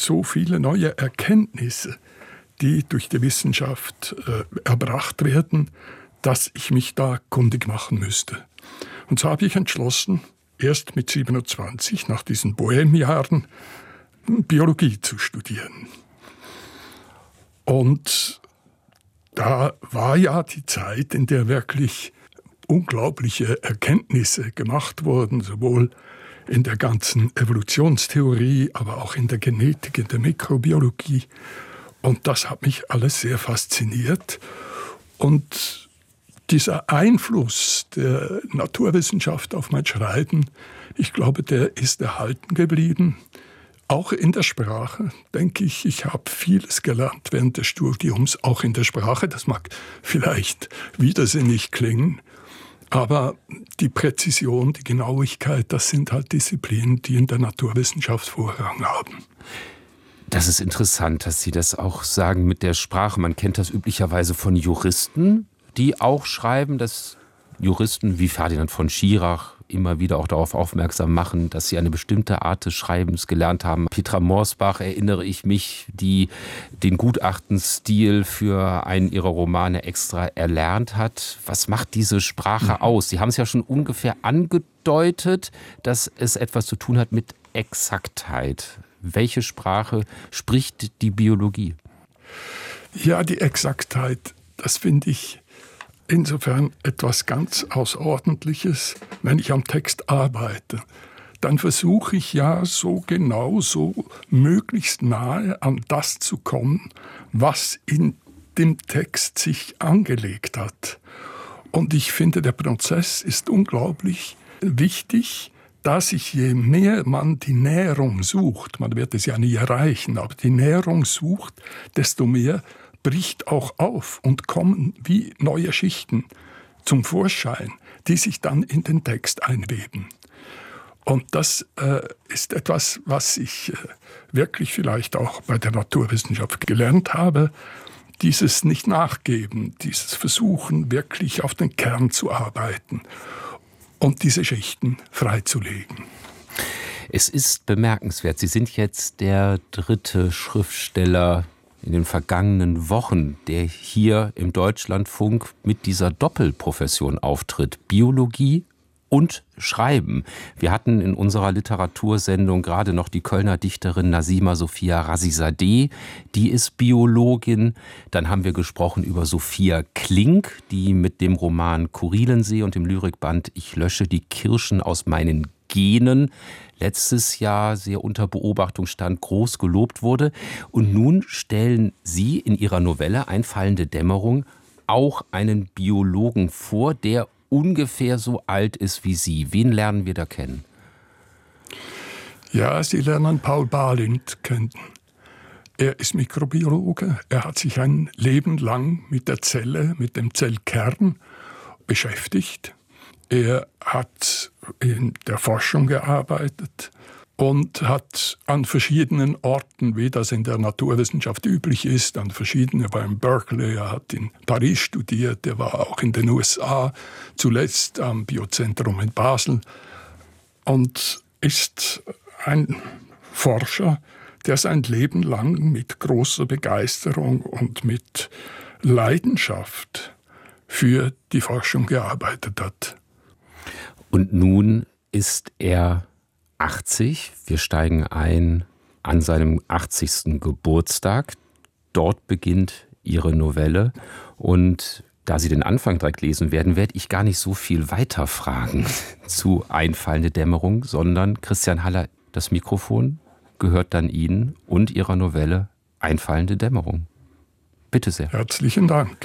so viele neue Erkenntnisse, die durch die Wissenschaft erbracht werden, dass ich mich da kundig machen müsste. Und so habe ich entschlossen, erst mit 27, nach diesen Bohemjahren, Biologie zu studieren. Und da war ja die Zeit, in der wirklich unglaubliche Erkenntnisse gemacht wurden, sowohl in der ganzen Evolutionstheorie, aber auch in der Genetik, in der Mikrobiologie. Und das hat mich alles sehr fasziniert. Und dieser Einfluss der Naturwissenschaft auf mein Schreiben, ich glaube, der ist erhalten geblieben. Auch in der Sprache, denke ich, ich habe vieles gelernt während des Studiums, auch in der Sprache. Das mag vielleicht widersinnig klingen, aber die Präzision, die Genauigkeit, das sind halt Disziplinen, die in der Naturwissenschaft Vorrang haben. Das ist interessant, dass Sie das auch sagen mit der Sprache. Man kennt das üblicherweise von Juristen, die auch schreiben, dass Juristen wie Ferdinand von Schirach immer wieder auch darauf aufmerksam machen, dass sie eine bestimmte Art des Schreibens gelernt haben. Petra Morsbach, erinnere ich mich, die den Gutachtenstil für einen ihrer Romane extra erlernt hat. Was macht diese Sprache aus? Sie haben es ja schon ungefähr angedeutet, dass es etwas zu tun hat mit Exaktheit. Welche Sprache spricht die Biologie? Ja, die Exaktheit, das finde ich insofern etwas ganz Außerordentliches. Wenn ich am Text arbeite, dann versuche ich ja so genau, so möglichst nahe an das zu kommen, was in dem Text sich angelegt hat. Und ich finde, der Prozess ist unglaublich wichtig, dass sich je mehr man die Näherung sucht, man wird es ja nie erreichen, aber die Näherung sucht, desto mehr bricht auch auf und kommen wie neue Schichten zum Vorschein, die sich dann in den Text einweben. Und das ist etwas, was ich wirklich vielleicht auch bei der Naturwissenschaft gelernt habe, dieses Nicht-Nachgeben, dieses Versuchen, wirklich auf den Kern zu arbeiten und diese Schichten freizulegen. Es ist bemerkenswert, Sie sind jetzt der 3. Schriftsteller in den vergangenen Wochen, der hier im Deutschlandfunk mit dieser Doppelprofession auftritt. Biologie und Schreiben. Wir hatten in unserer Literatursendung gerade noch die Kölner Dichterin Nazima Sophia Razizadeh, die ist Biologin. Dann haben wir gesprochen über Sophia Klink, die mit dem Roman Kurilensee und dem Lyrikband Ich lösche die Kirschen aus meinen Genen letztes Jahr sehr unter Beobachtung stand, groß gelobt wurde. Und nun stellen Sie in Ihrer Novelle Einfallende Dämmerung auch einen Biologen vor, der ungefähr so alt ist wie Sie. Wen lernen wir da kennen? Ja, Sie lernen Paul Balint kennen. Er ist Mikrobiologe. Er hat sich ein Leben lang mit der Zelle, mit dem Zellkern beschäftigt. Er hat in der Forschung gearbeitet und hat an verschiedenen Orten, wie das in der Naturwissenschaft üblich ist, er war in Berkeley, er hat in Paris studiert, er war auch in den USA, zuletzt am Biozentrum in Basel und ist ein Forscher, der sein Leben lang mit großer Begeisterung und mit Leidenschaft für die Forschung gearbeitet hat. Und nun ist er 80. Wir steigen ein an seinem 80. Geburtstag. Dort beginnt Ihre Novelle. Und da Sie den Anfang direkt lesen werden, werde ich gar nicht so viel weiter fragen zu Einfallende Dämmerung, sondern Christian Haller, das Mikrofon gehört dann Ihnen und Ihrer Novelle Einfallende Dämmerung. Bitte sehr. Herzlichen Dank.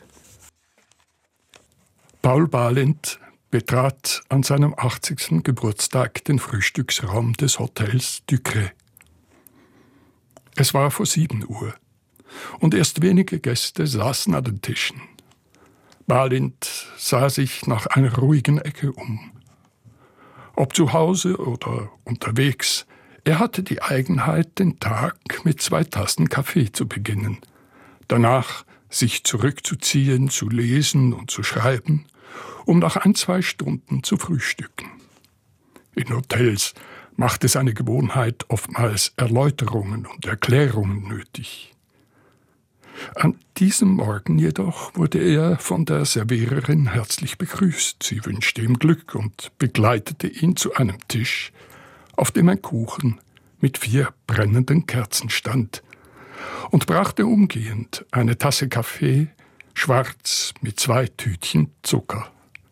Paul Balint betrat an seinem 80. Geburtstag den Frühstücksraum des Hotels Ducret. Es war vor 7 Uhr und erst wenige Gäste saßen an den Tischen. Balint sah sich nach einer ruhigen Ecke um. Ob zu Hause oder unterwegs, er hatte die Eigenheit, den Tag mit 2 Tassen Kaffee zu beginnen, danach sich zurückzuziehen, zu lesen und zu schreiben, um nach 1-2 Stunden zu frühstücken. In Hotels machte seine Gewohnheit oftmals Erläuterungen und Erklärungen nötig. An diesem Morgen jedoch wurde er von der Serviererin herzlich begrüßt. Sie wünschte ihm Glück und begleitete ihn zu einem Tisch, auf dem ein Kuchen mit 4 brennenden Kerzen stand, und brachte umgehend eine Tasse Kaffee, schwarz mit 2 Tütchen Zucker.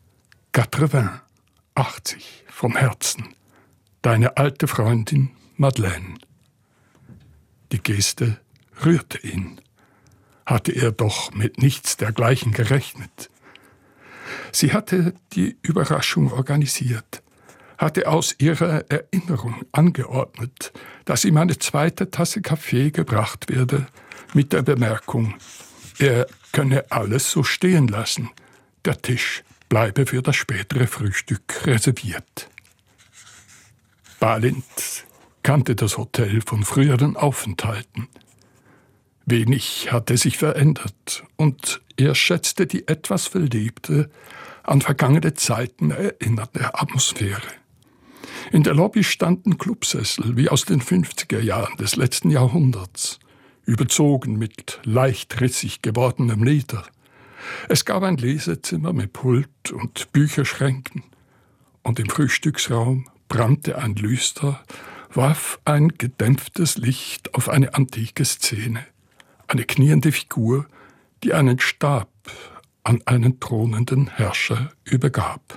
80 vom Herzen. Deine alte Freundin Madeleine. Die Geste rührte ihn. Hatte er doch mit nichts dergleichen gerechnet. Sie hatte die Überraschung organisiert, hatte aus ihrer Erinnerung angeordnet, dass ihm eine 2. Tasse Kaffee gebracht werde, mit der Bemerkung, er könne alles so stehen lassen, der Tisch bleibe für das spätere Frühstück reserviert. Balint kannte das Hotel von früheren Aufenthalten. Wenig hatte sich verändert, und er schätzte die etwas verlebte, an vergangene Zeiten erinnerte Atmosphäre. In der Lobby standen Clubsessel wie aus den 50er Jahren des letzten Jahrhunderts, überzogen mit leicht rissig gewordenem Leder. Es gab ein Lesezimmer mit Pult und Bücherschränken, und im Frühstücksraum brannte ein Lüster, warf ein gedämpftes Licht auf eine antike Szene. Eine kniende Figur, die einen Stab an einen thronenden Herrscher übergab.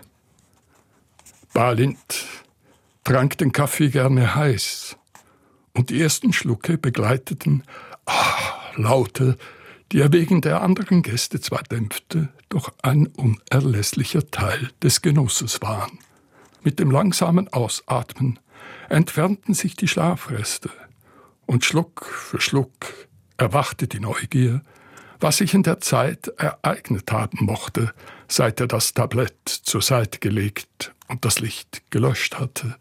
Balint trank den Kaffee gerne heiß, und die ersten Schlucke begleiteten Laute, die er wegen der anderen Gäste zwar dämpfte, doch ein unerlässlicher Teil des Genusses waren. Mit dem langsamen Ausatmen entfernten sich die Schlafreste, und Schluck für Schluck erwachte die Neugier, was sich in der Zeit ereignet haben mochte, seit er das Tablett zur Seite gelegt und das Licht gelöscht hatte.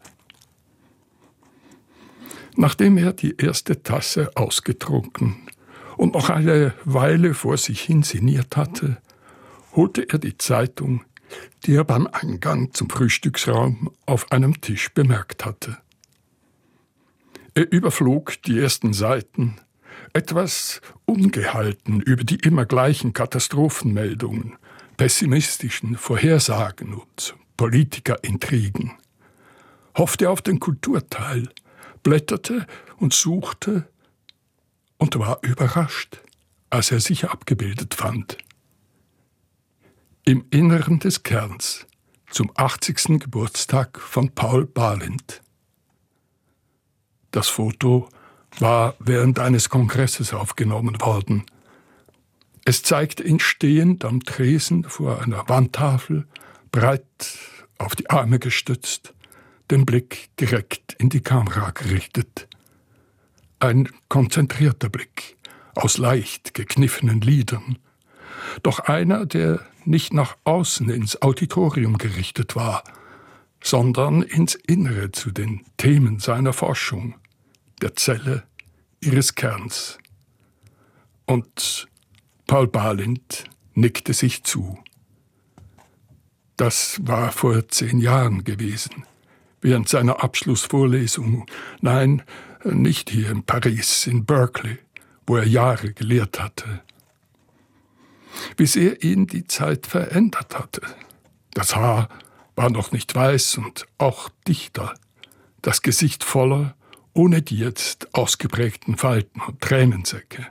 Nachdem er die erste Tasse ausgetrunken und noch eine Weile vor sich hin sinniert hatte, holte er die Zeitung, die er beim Eingang zum Frühstücksraum auf einem Tisch bemerkt hatte. Er überflog die ersten Seiten, etwas ungehalten über die immer gleichen Katastrophenmeldungen, pessimistischen Vorhersagen und Politikerintrigen, hoffte auf den Kulturteil, blätterte und suchte und war überrascht, als er sich abgebildet fand. Im Inneren des Kerns zum 80. Geburtstag von Paul Balint. Das Foto war während eines Kongresses aufgenommen worden. Es zeigt ihn stehend am Tresen vor einer Wandtafel, breit auf die Arme gestützt, den Blick direkt in die Kamera gerichtet. Ein konzentrierter Blick aus leicht gekniffenen Lidern, doch einer, der nicht nach außen ins Auditorium gerichtet war, sondern ins Innere zu den Themen seiner Forschung, der Zelle ihres Kerns. Und Paul Balint nickte sich zu. Das war vor 10 Jahren gewesen, während seiner Abschlussvorlesung, nein, nicht hier in Paris, in Berkeley, wo er Jahre gelehrt hatte. Wie sehr ihn die Zeit verändert hatte. Das Haar war noch nicht weiß und auch dichter, das Gesicht voller, ohne die jetzt ausgeprägten Falten und Tränensäcke.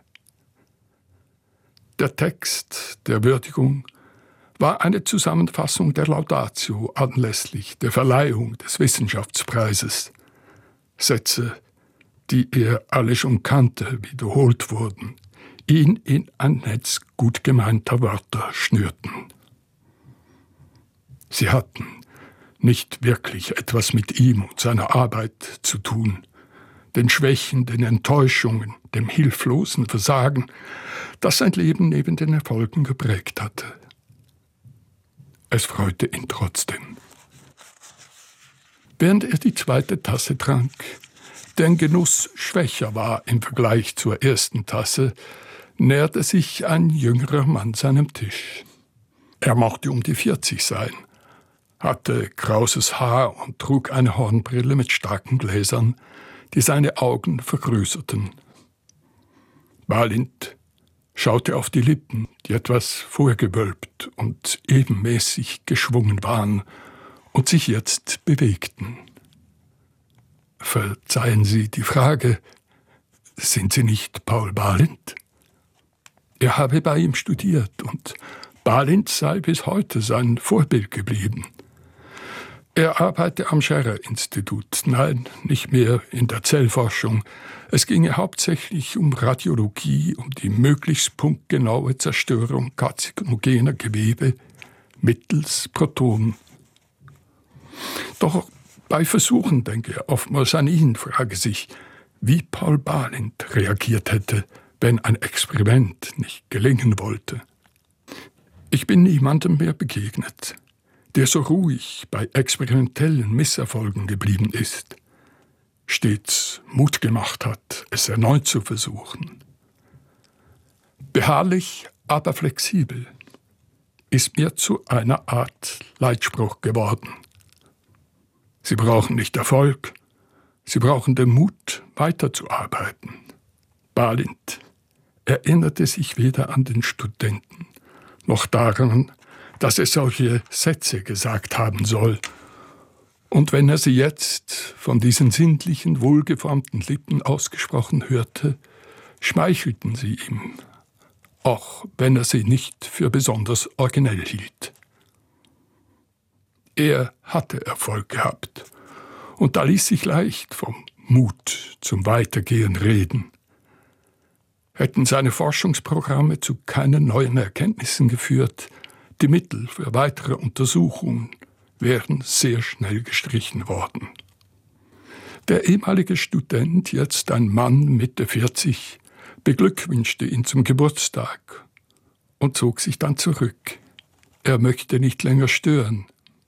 Der Text der Würdigung war eine Zusammenfassung der Laudatio anlässlich der Verleihung des Wissenschaftspreises. Sätze, die er alle schon kannte, wiederholt wurden, ihn in ein Netz gut gemeinter Wörter schnürten. Sie hatten nicht wirklich etwas mit ihm und seiner Arbeit zu tun, den Schwächen, den Enttäuschungen, dem hilflosen Versagen, das sein Leben neben den Erfolgen geprägt hatte. Es freute ihn trotzdem. Während er die 2. Tasse trank, deren Genuss schwächer war im Vergleich zur ersten Tasse, näherte sich ein jüngerer Mann seinem Tisch. Er mochte um die 40 sein, hatte krauses Haar und trug eine Hornbrille mit starken Gläsern, die seine Augen vergrößerten. Balint schaute auf die Lippen, die etwas vorgewölbt und ebenmäßig geschwungen waren und sich jetzt bewegten. Verzeihen Sie die Frage, sind Sie nicht Paul Balint? Er habe bei ihm studiert und Balint sei bis heute sein Vorbild geblieben. Er arbeite am Scherrer-Institut, nein, nicht mehr in der Zellforschung. Es ginge hauptsächlich um Radiologie, um die möglichst punktgenaue Zerstörung karzinogener Gewebe mittels Protonen. Doch bei Versuchen denke er oftmals an ihn, frage sich, wie Paul Balint reagiert hätte, wenn ein Experiment nicht gelingen wollte. Ich bin niemandem mehr begegnet, der so ruhig bei experimentellen Misserfolgen geblieben ist, stets Mut gemacht hat, es erneut zu versuchen. Beharrlich, aber flexibel ist mir zu einer Art Leitspruch geworden. Sie brauchen nicht Erfolg, Sie brauchen den Mut, weiterzuarbeiten. Balint erinnerte sich weder an den Studenten noch daran, dass er solche Sätze gesagt haben soll. Und wenn er sie jetzt von diesen sinnlichen, wohlgeformten Lippen ausgesprochen hörte, schmeichelten sie ihm, auch wenn er sie nicht für besonders originell hielt. Er hatte Erfolg gehabt, und da ließ sich leicht vom Mut zum Weitergehen reden. Hätten seine Forschungsprogramme zu keinen neuen Erkenntnissen geführt, die Mittel für weitere Untersuchungen wären sehr schnell gestrichen worden. Der ehemalige Student, jetzt ein Mann Mitte 40, beglückwünschte ihn zum Geburtstag und zog sich dann zurück. Er möchte nicht länger stören.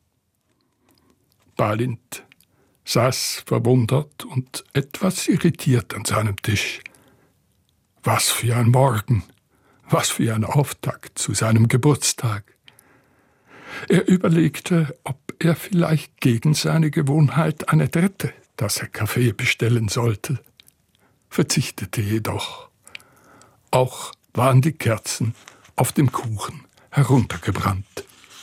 Balint saß verwundert und etwas irritiert an seinem Tisch. Was für ein Morgen, was für ein Auftakt zu seinem Geburtstag. Er überlegte, ob er vielleicht gegen seine Gewohnheit eine dritte Tasse Kaffee bestellen sollte, verzichtete jedoch. Auch waren die Kerzen auf dem Kuchen heruntergebrannt.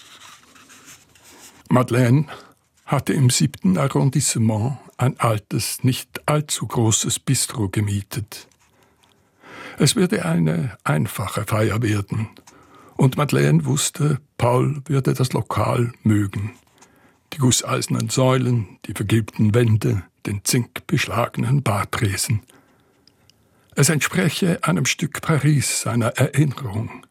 Madeleine hatte im 7. Arrondissement ein altes, nicht allzu großes Bistro gemietet. Es würde eine einfache Feier werden, und Madeleine wusste, Paul würde das Lokal mögen. Die gusseisernen Säulen, die vergilbten Wände, den zinkbeschlagenen Bartresen. Es entspräche einem Stück Paris seiner Erinnerung.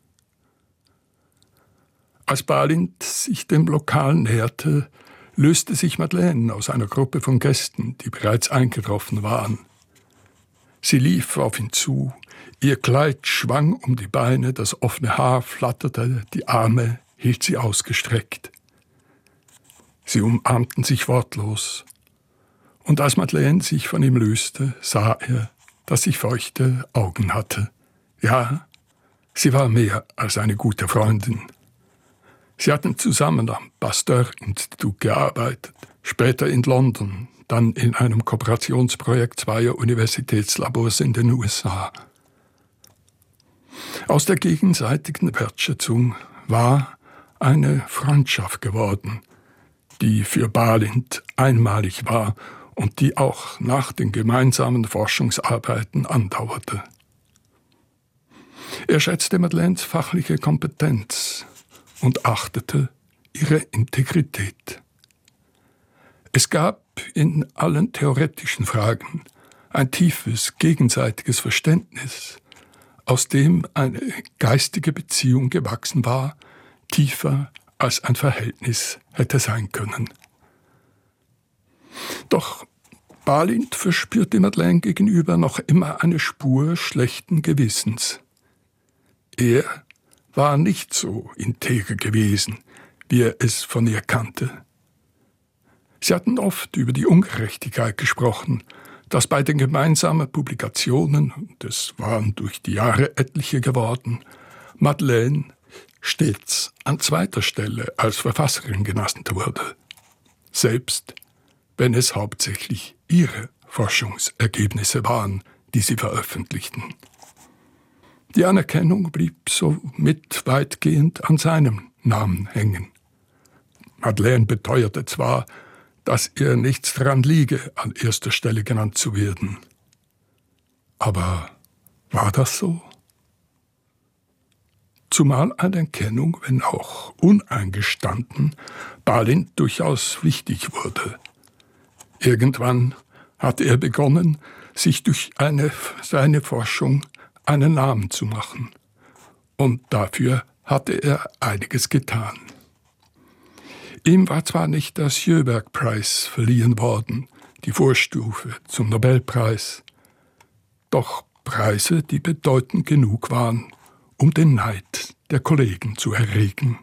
Als Balint sich dem Lokal näherte, löste sich Madeleine aus einer Gruppe von Gästen, die bereits eingetroffen waren. Sie lief auf ihn zu, ihr Kleid schwang um die Beine, das offene Haar flatterte, die Arme hielt sie ausgestreckt. Sie umarmten sich wortlos. Und als Madeleine sich von ihm löste, sah er, dass sie feuchte Augen hatte. Ja, sie war mehr als eine gute Freundin. Sie hatten zusammen am Pasteur-Institut gearbeitet, später in London, dann in einem Kooperationsprojekt zweier Universitätslabors in den USA. Aus der gegenseitigen Wertschätzung war eine Freundschaft geworden, die für Balint einmalig war und die auch nach den gemeinsamen Forschungsarbeiten andauerte. Er schätzte Madeleines fachliche Kompetenz und achtete ihre Integrität. Es gab in allen theoretischen Fragen ein tiefes, gegenseitiges Verständnis, aus dem eine geistige Beziehung gewachsen war, tiefer als ein Verhältnis hätte sein können. Doch Balint verspürte Madeleine gegenüber noch immer eine Spur schlechten Gewissens. Er war nicht so integer gewesen, wie er es von ihr kannte. Sie hatten oft über die Ungerechtigkeit gesprochen, dass bei den gemeinsamen Publikationen, und es waren durch die Jahre etliche geworden, Madeleine stets an zweiter Stelle als Verfasserin genannt wurde, selbst wenn es hauptsächlich ihre Forschungsergebnisse waren, die sie veröffentlichten. Die Anerkennung blieb somit weitgehend an seinem Namen hängen. Madeleine beteuerte zwar, dass ihr nichts daran liege, an erster Stelle genannt zu werden. Aber war das so? Zumal Anerkennung, wenn auch uneingestanden, Balint durchaus wichtig wurde. Irgendwann hatte er begonnen, sich durch seine Forschung einen Namen zu machen. Und dafür hatte er einiges getan. Ihm war zwar nicht der Sjöberg-Preis verliehen worden, die Vorstufe zum Nobelpreis, doch Preise, die bedeutend genug waren, um den Neid der Kollegen zu erregen.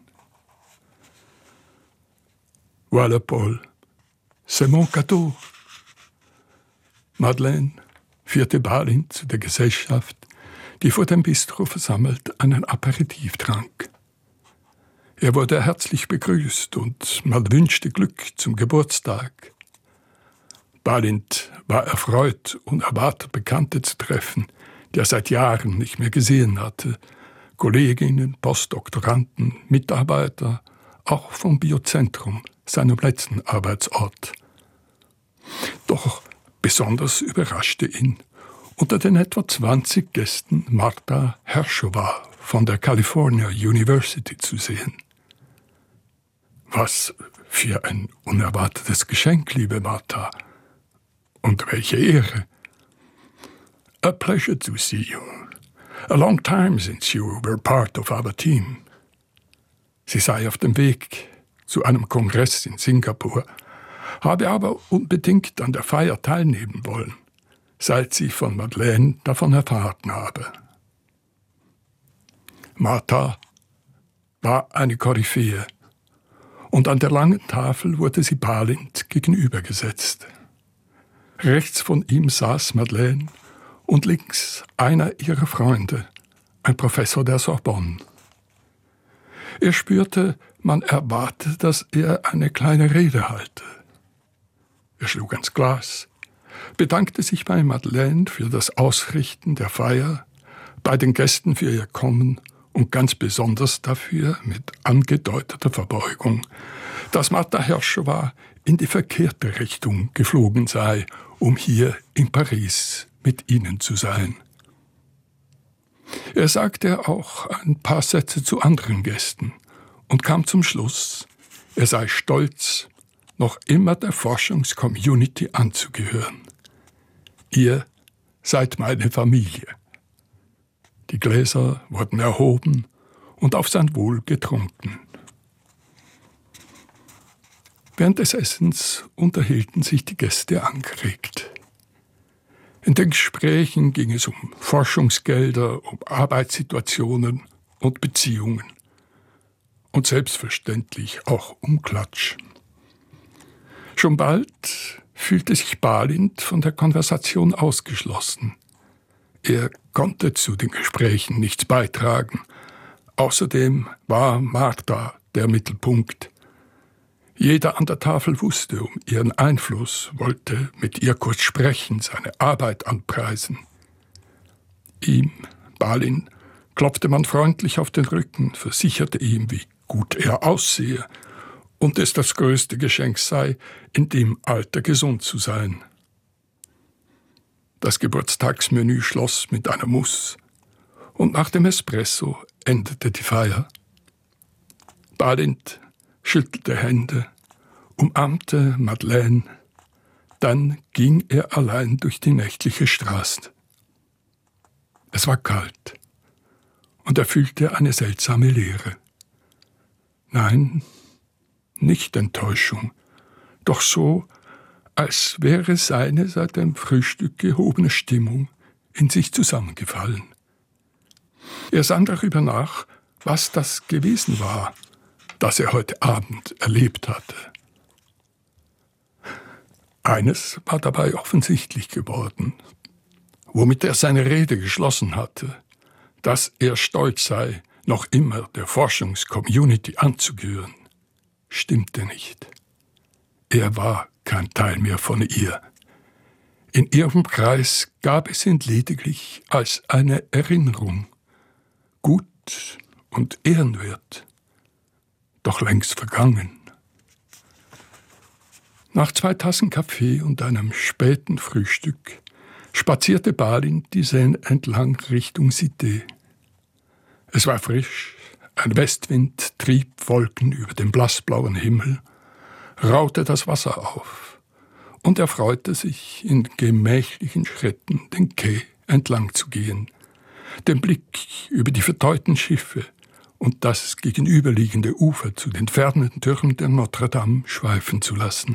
Voilà, Paul, c'est mon cadeau. Madeleine führte Balint zu der Gesellschaft, die vor dem Bistro versammelt einen Aperitif trank. Er wurde herzlich begrüßt und man wünschte Glück zum Geburtstag. Balint war erfreut, unerwartet Bekannte zu treffen, die er seit Jahren nicht mehr gesehen hatte. Kolleginnen, Postdoktoranden, Mitarbeiter, auch vom Biozentrum, seinem letzten Arbeitsort. Doch besonders überraschte ihn unter den etwa 20 Gästen Martha Hershova von der California University zu sehen. Was für ein unerwartetes Geschenk, liebe Martha. Und welche Ehre. A pleasure to see you. A long time since you were part of our team. Sie sei auf dem Weg zu einem Kongress in Singapur, habe aber unbedingt an der Feier teilnehmen wollen, seit sie von Madeleine davon erfahren habe. Martha war eine Koryphäe, und an der langen Tafel wurde sie Balint gegenübergesetzt. Rechts von ihm saß Madeleine und links einer ihrer Freunde, ein Professor der Sorbonne. Er spürte, man erwarte, dass er eine kleine Rede halte. Er schlug ans Glas, bedankte sich bei Madeleine für das Ausrichten der Feier, bei den Gästen für ihr Kommen und ganz besonders dafür, mit angedeuteter Verbeugung, dass Martha Hershova in die verkehrte Richtung geflogen sei, um hier in Paris mit ihnen zu sein. Er sagte auch ein paar Sätze zu anderen Gästen und kam zum Schluss, er sei stolz, noch immer der Forschungscommunity anzugehören. Ihr seid meine Familie. Die Gläser wurden erhoben und auf sein Wohl getrunken. Während des Essens unterhielten sich die Gäste angeregt. In den Gesprächen ging es um Forschungsgelder, um Arbeitssituationen und Beziehungen. Und selbstverständlich auch um Klatsch. Schon bald fühlte sich Balint von der Konversation ausgeschlossen. Er konnte zu den Gesprächen nichts beitragen. Außerdem war Martha der Mittelpunkt. Jeder an der Tafel wusste um ihren Einfluss, wollte mit ihr kurz sprechen, seine Arbeit anpreisen. Ihm, Balint, klopfte man freundlich auf den Rücken, versicherte ihm, wie gut er aussehe und es das größte Geschenk sei, in dem Alter gesund zu sein. Das Geburtstagsmenü schloss mit einer Mousse und nach dem Espresso endete die Feier. Balint schüttelte Hände, umarmte Madeleine, dann ging er allein durch die nächtliche Straße. Es war kalt und er fühlte eine seltsame Leere. Nein, nicht Enttäuschung, doch so, als wäre seine seit dem Frühstück gehobene Stimmung in sich zusammengefallen. Er sann darüber nach, was das gewesen war, das er heute Abend erlebt hatte. Eines war dabei offensichtlich geworden, womit er seine Rede geschlossen hatte, dass er stolz sei, noch immer der Forschungscommunity anzugehören, stimmte nicht. Er war kein Teil mehr von ihr. In ihrem Kreis gab es ihn lediglich als eine Erinnerung, gut und ehrenwert, doch längst vergangen. Nach 2 Tassen Kaffee und einem späten Frühstück spazierte Balint die Seine entlang Richtung Cité. Es war frisch, ein Westwind trieb Wolken über den blassblauen Himmel, raute das Wasser auf, und er freute sich, in gemächlichen Schritten den Quai entlang zu gehen, den Blick über die verteuten Schiffe und das gegenüberliegende Ufer zu den fernen Türmen der Notre Dame schweifen zu lassen.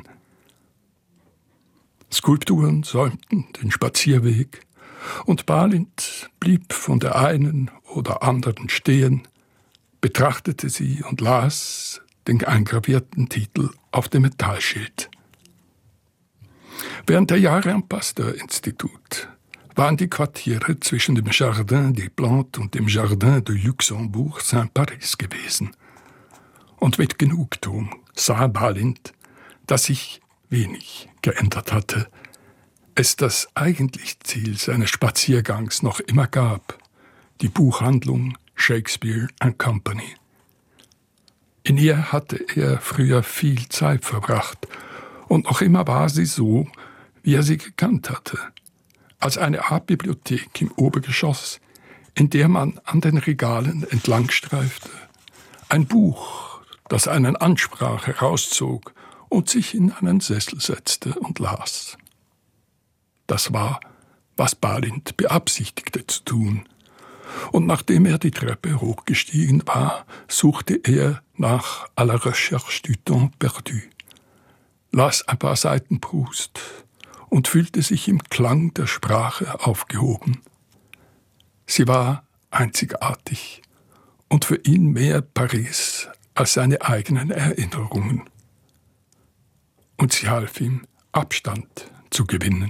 Skulpturen säumten den Spazierweg, und Balint blieb von der einen oder anderen stehen, betrachtete sie und las den eingravierten Titel auf dem Metallschild. Während der Jahre am Pasteur-Institut waren die Quartiere zwischen dem Jardin des Plantes und dem Jardin de Luxembourg Saint-Paris gewesen. Und mit Genugtuung sah Balint, dass sich wenig geändert hatte, es das eigentliche Ziel seines Spaziergangs noch immer gab, die Buchhandlung Shakespeare & Company. In ihr hatte er früher viel Zeit verbracht, und noch immer war sie so, wie er sie gekannt hatte, als eine Art Bibliothek im Obergeschoss, in der man an den Regalen entlangstreifte, ein Buch, das einen ansprach, herauszog und sich in einen Sessel setzte und las. Das war, was Balint beabsichtigte zu tun, und nachdem er die Treppe hochgestiegen war, suchte er nach à la recherche du temps perdu, las ein paar Seiten Proust und fühlte sich im Klang der Sprache aufgehoben. Sie war einzigartig und für ihn mehr Paris als seine eigenen Erinnerungen. Und sie half ihm, Abstand zu gewinnen.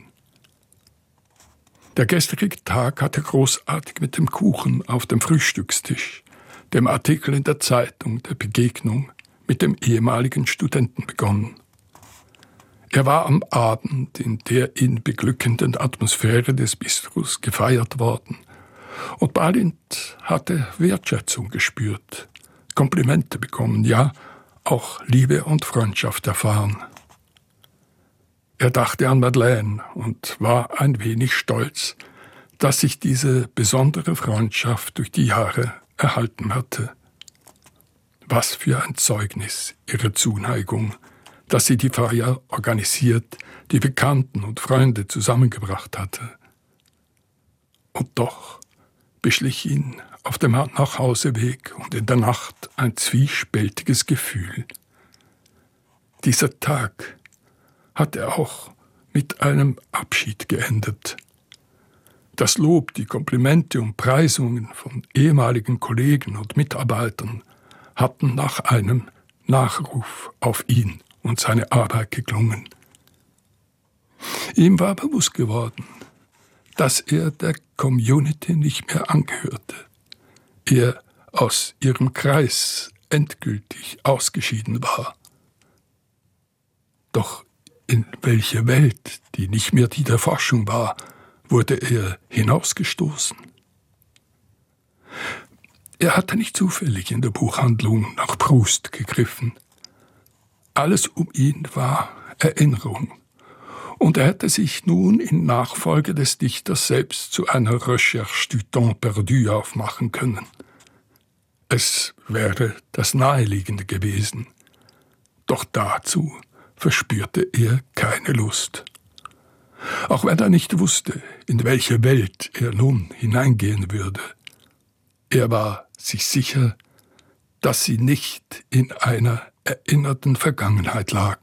Der gestrige Tag hatte großartig mit dem Kuchen auf dem Frühstückstisch, dem Artikel in der Zeitung, der Begegnung mit dem ehemaligen Studenten begonnen. Er war am Abend in der ihn beglückenden Atmosphäre des Bistros gefeiert worden, und Balint hatte Wertschätzung gespürt, Komplimente bekommen, ja, auch Liebe und Freundschaft erfahren. Er dachte an Madeleine und war ein wenig stolz, dass sich diese besondere Freundschaft durch die Jahre erhalten hatte. Was für ein Zeugnis ihrer Zuneigung, dass sie die Feier organisiert, die Bekannten und Freunde zusammengebracht hatte. Und doch beschlich ihn auf dem Nachhauseweg und in der Nacht ein zwiespältiges Gefühl. Dieser Tag hatte auch mit einem Abschied geendet. Das Lob, die Komplimente und Preisungen von ehemaligen Kollegen und Mitarbeitern hatten nach einem Nachruf auf ihn und seine Arbeit geklungen. Ihm war bewusst geworden, dass er der Community nicht mehr angehörte. Er aus ihrem Kreis endgültig ausgeschieden war. Doch in welche Welt, die nicht mehr die der Forschung war, wurde er hinausgestoßen? Er hatte nicht zufällig in der Buchhandlung nach Proust gegriffen. Alles um ihn war Erinnerung, und er hätte sich nun in Nachfolge des Dichters selbst zu einer Recherche du temps perdu aufmachen können. Es wäre das Naheliegende gewesen, doch dazu verspürte er keine Lust. Auch wenn er nicht wusste, in welche Welt er nun hineingehen würde. Er war sich sicher, dass sie nicht in einer erinnerten Vergangenheit lag.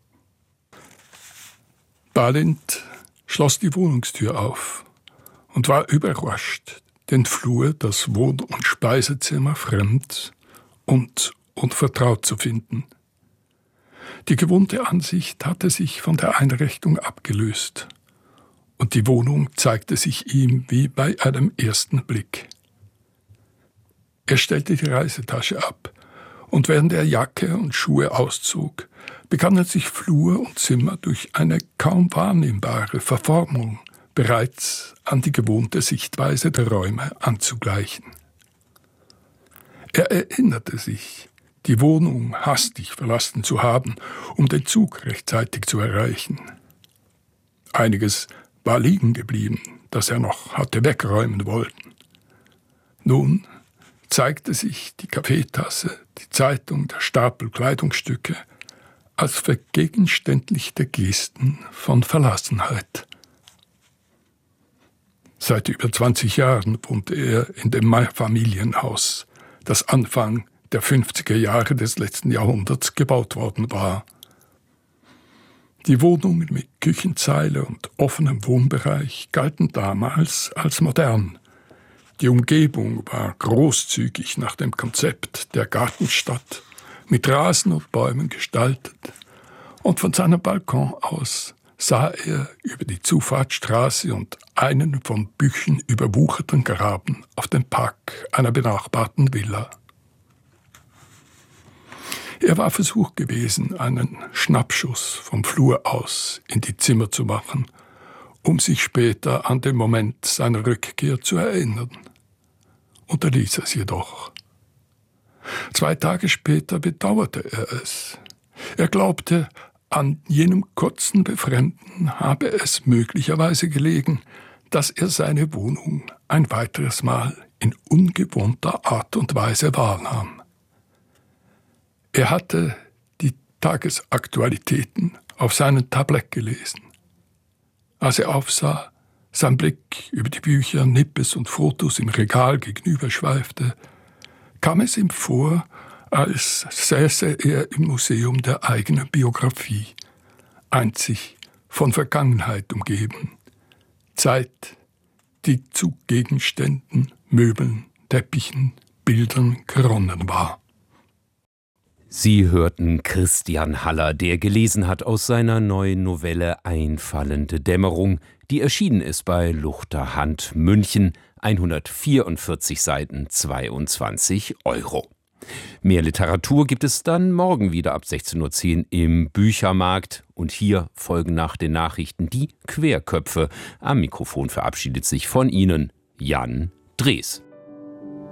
Balint schloss die Wohnungstür auf und war überrascht, den Flur, das Wohn- und Speisezimmer fremd und unvertraut zu finden. Die gewohnte Ansicht hatte sich von der Einrichtung abgelöst, und die Wohnung zeigte sich ihm wie bei einem ersten Blick. Er stellte die Reisetasche ab, und während er Jacke und Schuhe auszog, begann er sich Flur und Zimmer durch eine kaum wahrnehmbare Verformung bereits an die gewohnte Sichtweise der Räume anzugleichen. Er erinnerte sich, die Wohnung hastig verlassen zu haben, um den Zug rechtzeitig zu erreichen. Einiges war liegen geblieben, das er noch hatte wegräumen wollen. Nun zeigte sich die Kaffeetasse, die Zeitung, der Stapel Kleidungsstücke als vergegenständlichte Gesten von Verlassenheit. Seit über 20 Jahren wohnte er in dem Mehrfamilienhaus, das Anfang der 50er Jahre des letzten Jahrhunderts gebaut worden war. Die Wohnungen mit Küchenzeile und offenem Wohnbereich galten damals als modern. Die Umgebung war großzügig nach dem Konzept der Gartenstadt, mit Rasen und Bäumen gestaltet, und von seinem Balkon aus sah er über die Zufahrtsstraße und einen von Büchen überwucherten Graben auf den Park einer benachbarten Villa. Er war versucht gewesen, einen Schnappschuss vom Flur aus in die Zimmer zu machen, um sich später an den Moment seiner Rückkehr zu erinnern. Unterließ es jedoch. 2 Tage später bedauerte er es. Er glaubte, an jenem kurzen Befremden habe es möglicherweise gelegen, dass er seine Wohnung ein weiteres Mal in ungewohnter Art und Weise wahrnahm. Er hatte die Tagesaktualitäten auf seinem Tablett gelesen. Als er aufsah, sein Blick über die Bücher, Nippes und Fotos im Regal gegenüber schweifte, kam es ihm vor, als säße er im Museum der eigenen Biografie, einzig von Vergangenheit umgeben. Zeit, die zu Gegenständen, Möbeln, Teppichen, Bildern geronnen war. Sie hörten Christian Haller, der gelesen hat aus seiner neuen Novelle Einfallende Dämmerung, die erschienen ist bei Luchterhand München, 144 Seiten, 22 €. Mehr Literatur gibt es dann morgen wieder ab 16:10 Uhr im Büchermarkt. Und hier folgen nach den Nachrichten die Querköpfe. Am Mikrofon verabschiedet sich von Ihnen Jan Drees.